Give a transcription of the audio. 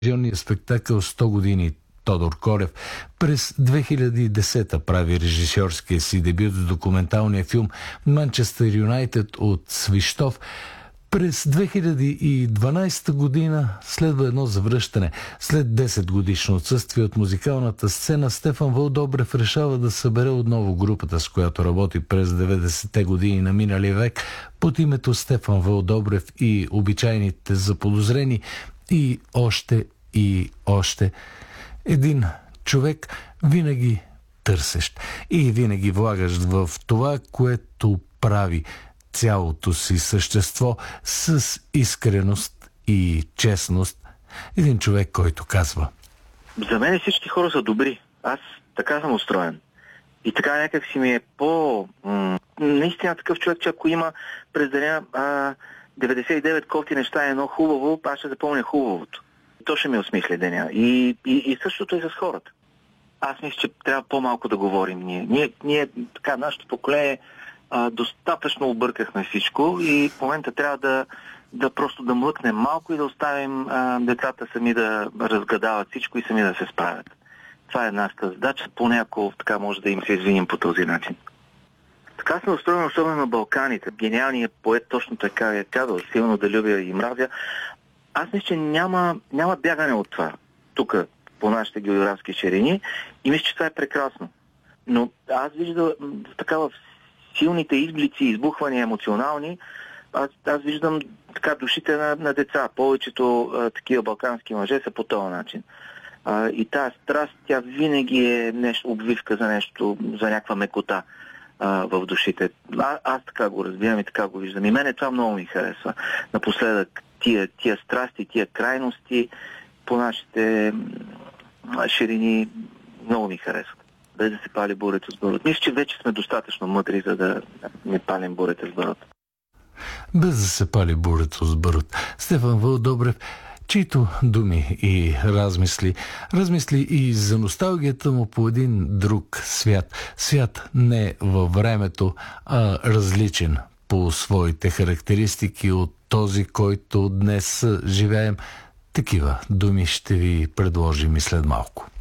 телевизионния спектакъл «100 години» Тодор Колев. През 2010 прави режисьорския си дебют с документалния филм «Манчестър Юнайтед» от Свищов. През 2012 година следва едно завръщане. След 10 годишно отсъствие от музикалната сцена, Стефан Вълдобрев решава да събере отново групата, с която работи през 90-те години на миналия век, под името Стефан Вълдобрев и обичайните заподозрени, и още. Един човек винаги търсещ и винаги влагащ в това, което прави, цялото си същество с искреност и честност. Един човек, който казва: за мен всички хора са добри. Аз така съм устроен. И така някак си ми е наистина такъв човек, че ако има през деня 99 кофти неща и едно хубаво, аз ще запомня хубавото. То ще ми осмисля деня. И същото е с хората. Аз мисля, че трябва по-малко да говорим ние така, нашето поколение достатъчно объркахме всичко и в момента трябва да просто да млъкнем малко и да оставим децата сами да разгадават всичко и сами да се справят. Това е нашата задача, поне ако така може да им се извиним по този начин. Така сме устроени, особено на Балканите. Гениалният поет точно така е казал: силно да любя и мразя. Аз мисля, че няма бягане от това тук по нашите географски ширини и мисля, че това е прекрасно. Но аз виждам такава силните изблици, избухвания емоционални, аз виждам така душите на деца. Повечето такива балкански мъже са по този начин. И тази страст, тя винаги е обвивка за нещо, за някаква мекота в душите. Аз така го разбирам и така го виждам. И мене това много ми харесва. Напоследък тия страсти, тия крайности по нашите ширини много ми харесват. Без да се пали бурето с барут. Мисля, че вече сме достатъчно мъдри, за да не палим бурето с барут. Без да се пали бурето с барут. Стефан Вълдобрев, чието думи и размисли и за носталгията му по един друг свят. Свят не във времето, а различен по своите характеристики от този, който днес живеем. Такива думи ще ви предложим и след малко.